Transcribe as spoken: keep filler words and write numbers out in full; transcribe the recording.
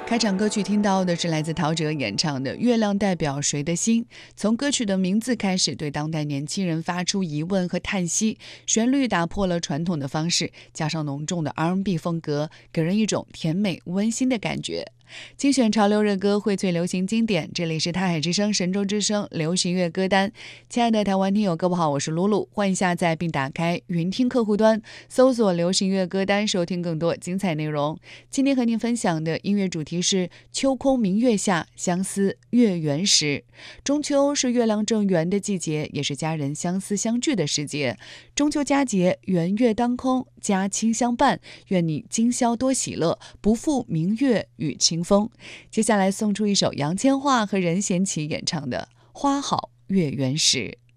开场歌曲听到的是来自陶喆演唱的《月亮代表谁的心》。从歌曲的名字开始，对当代年轻人发出疑问和叹息。旋律打破了传统的方式，加上浓重的 R and B 风格，给人一种甜美温馨的感觉。精选潮流热歌，荟萃流行经典，这里是泰海之声神州之声流行乐歌单。亲爱的台湾听友，各位好，我是露露，欢迎下载并打开云听客户端，搜索流行乐歌单，收听更多精彩内容。今天和您分享的音乐主题是秋空明月下，相思月圆时。中秋是月亮正圆的季节，也是家人相思相聚的时节。中秋佳节，圆月当空，家亲相伴，愿你今宵多喜乐，不负明月与清风。接下来送出一首杨千嬅和任贤齐演唱的《花好月圆时》。